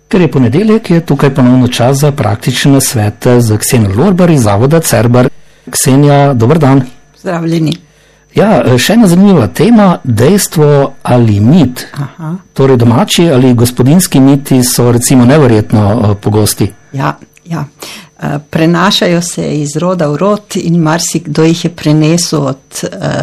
Ker je ponedeljek, je tukaj ponovno čas za praktične nasvete z Ksenijo Lorber iz Zavoda Cerbar. Ksenija, dober dan. Zdravljeni. Ja, še ena zanimiva tema, dejstvo ali mit. Aha. Torej domači ali gospodinski miti so recimo neverjetno pogosti. Ja. Prenašajo se iz roda v rod in marsikdo jih je prenesel od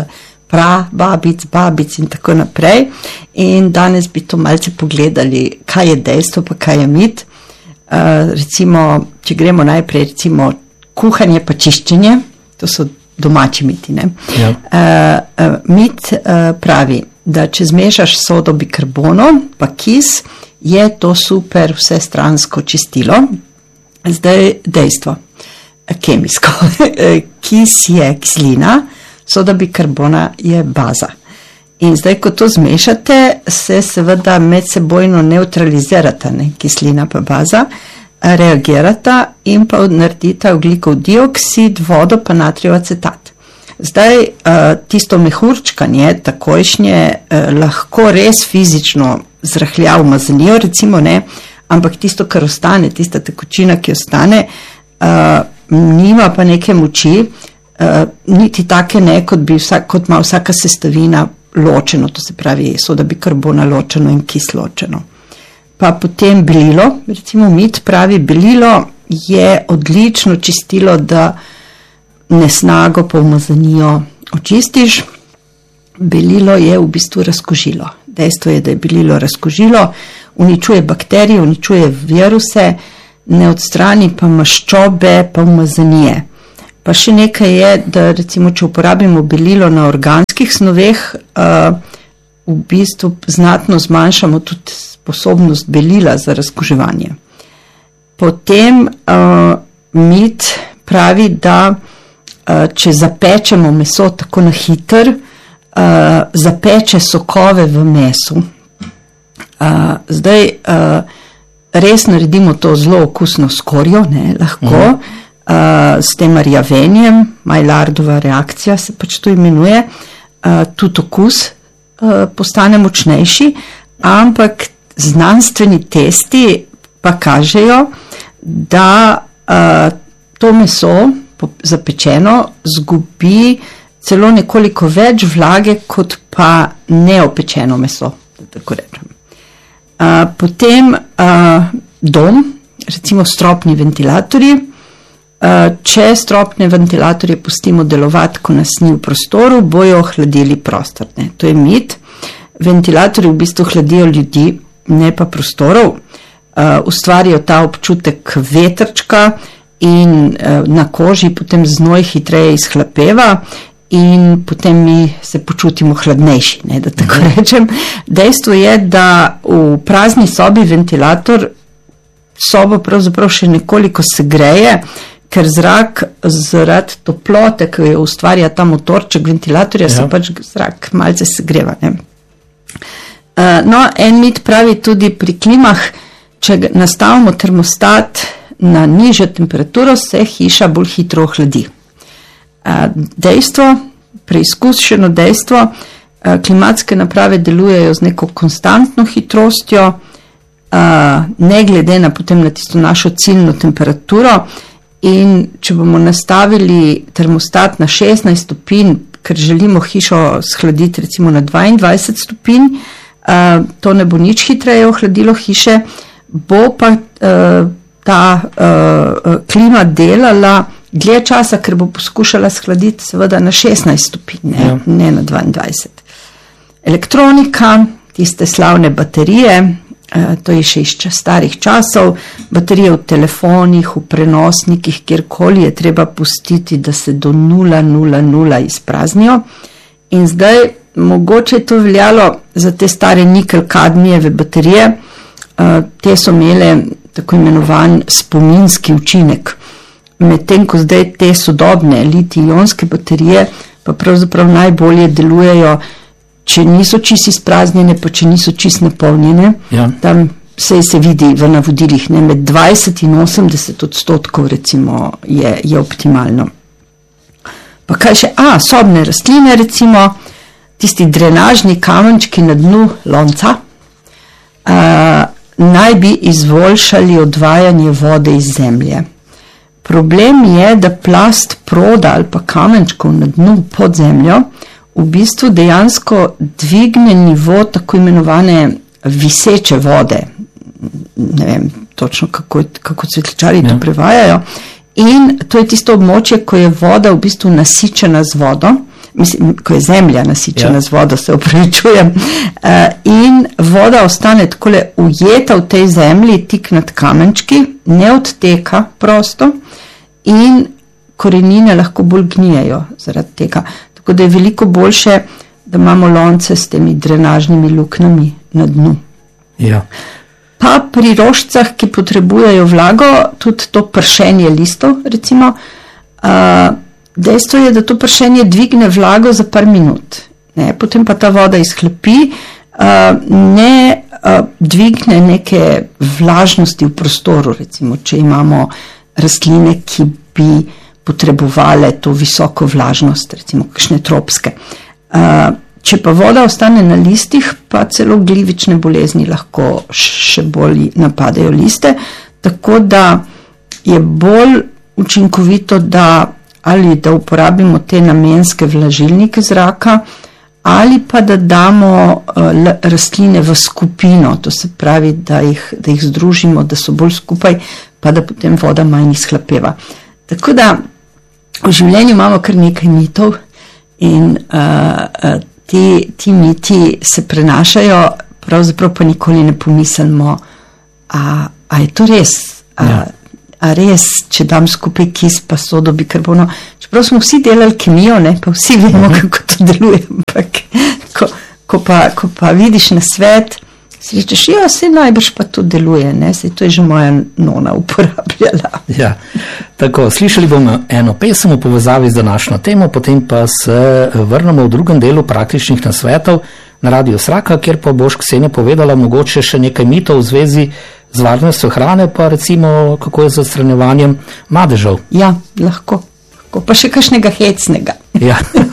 babic in tako naprej. In danes bi to malce pogledali, kaj je dejstvo pa kaj je mit. Recimo, če gremo najprej, recimo kuhanje pa čiščenje, to so domači miti, ne? Ja. Mit pravi, da če zmešaš sodo bikarbono pa kis, je to super vsestransko čistilo. Zdaj dejstvo, kemijsko. Kis je kislina, soda bikarbona je baza. In zdaj, ko to zmešate, se seveda medsebojno neutralizirata, ne? Kislina pa baza, reagirata in pa naredita ogljikov dioksid, vodo pa natrijev acetat. Zdaj, tisto mehurčkanje, takojšnje, lahko res fizično zrahlja umazanijo, recimo ne, ampak tisto, kar ostane, tista tekočina, ki ostane, nima pa neke moči, niti take ne, kot ima vsaka sestavina ločeno, to se pravi soda bikarbona ločeno in kis ločeno. Pa potem belilo, recimo mit pravi, belilo je odlično čistilo, da nesnago pa umazanijo očistiš. Belilo je v bistvu razkožilo. Dejstvo je, da je belilo razkožilo, uničuje bakterije, uničuje viruse, ne odstrani pa maščobe, pa umazanije. Pa še nekaj je, da recimo, če uporabimo belilo na organskih snoveh, v bistvu znatno zmanjšamo tudi sposobnost belila za razkoževanje. Potem mit pravi, da če zapečemo meso tako na hiter, zapeče sokove v mesu. Zdaj res naredimo to zelo okusno skorjo, ne, lahko, s tem rjavenjem, Maillardova reakcija se pač to imenuje, tudi okus postane močnejši, ampak znanstveni testi pa kažejo, da to meso zapečeno zgubi celo nekoliko več vlage, kot pa neopečeno meso, da tako rečem. Potem dom, recimo stropni ventilatorji. Če stropne ventilatorje pustimo delovati, ko nas ni v prostoru, bojo ohladili prostor. Ne? To je mit. Ventilatorji v bistvu hladijo ljudi, ne pa prostorov. Ustvarijo ta občutek vetrčka in na koži potem znoj hitreje izhlapeva in potem mi se počutimo hladnejši, ne, da tako rečem. Dejstvo je, da v prazni sobi ventilator sobo pravzaprav še nekoliko segreje, ker zrak zaradi toplote, ki jo ustvarja ta motorček ventilatorja, se pač zrak malce segreva. Ne. No, en mit pravi tudi pri klimah, če nastavimo termostat na nižjo temperaturo, se hiša bolj hitro ohladi. Dejstvo, preizkušeno dejstvo, klimatske naprave delujejo z neko konstantno hitrostjo, ne glede na potem na tisto našo ciljno temperaturo, in če bomo nastavili termostat na 16 stopinj, ker želimo hišo shladiti recimo na 22 stopinj, to ne bo nič hitreje ohladilo hiše, bo pa ta klima delala dlje časa, ker bo poskušala shladiti seveda na 16 stopinj, ne na 22. Elektronika, tiste slavne baterije, to je še iz starih časov, baterije v telefonih, v prenosnikih, kjerkoli je treba pustiti, da se do 0,00 izpraznijo. In zdaj, mogoče je to veljalo za te stare nikel-kadmijeve baterije, te so imele tako imenovan spominski učinek. Medtem ko zdaj te sodobne litij-ionske baterije pa pravzaprav najbolje delujejo, če niso čisto izpraznjene, pa če niso čisto napolnjene. Ja. Tam se vidi v navodilih, ne, med 20 in 80% recimo je optimalno. Pa kaj še? Sobne rastline recimo, tisti drenažni kamenčki na dnu lonca. naj bi izboljšali odvajanje vode iz zemlje. Problem je, da plast proda ali pa kamenčkov na dnu pod zemljo v bistvu dejansko dvigne nivo tako imenovane viseče vode. Ne vem točno, kako cvetličarji to prevajajo. In to je tisto območje, ko je voda v bistvu nasičena z vodo, mislim, ko je zemlja nasičena z vodo, se opravičujem, in voda ostane takole ujeta v tej zemlji, tik nad kamenčki, ne odteka prosto in korenine lahko bolj gnijejo zaradi tega. Tako da je veliko boljše, da imamo lonce s temi drenažnimi luknjami na dnu. Ja. Pa pri rožcah, ki potrebujejo vlago, tudi to pršenje listov, recimo, dejstvo je, da to pršenje dvigne vlago za par minut. Ne? Potem pa ta voda izhlepi, ne dvigne neke vlažnosti v prostoru, recimo, če imamo rastline, ki bi potrebovale to visoko vlažnost, recimo kakšne tropske. Če pa voda ostane na listih, pa celo glivične bolezni lahko še bolj napadejo liste, tako da je bolj učinkovito, da uporabimo te namenske vlažilnike zraka, ali pa da damo rastline v skupino, to se pravi, da jih združimo, da so bolj skupaj, pa da potem voda manj izhlapeva. Tako da v življenju imamo kar nekaj mitov in ti miti se prenašajo, pravzaprav pa nikoli ne pomislimo, a je to res? A res, če dam skupaj kis pa sodo bikarbono, čeprav smo vsi delali kemijo, ne, pa vsi vemo, kako to deluje, ampak ko pa vidiš na svet, si rečeš, ja, se najbrž pa to deluje, ne, se to je že moja nona uporabljala. Ja, tako, slišali bomo eno pesem v povezavi z današnjo temo, potem pa se vrnemo v drugem delu praktičnih nasvetov na Radio Sraka, kjer pa boš, Ksenija, povedala mogoče še nekaj mitov v zvezi z varnostjo hrane, pa recimo, kako je z odstranjevanjem madežev. Ja, lahko pa še kakšnega hecnega. Ja,